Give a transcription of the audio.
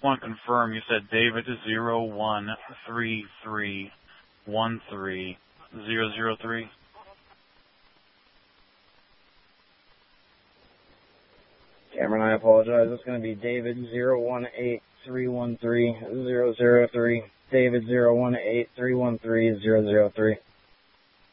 want to confirm, you said David 0133130003. Cameron, I apologize. It's going to be David 0183130003.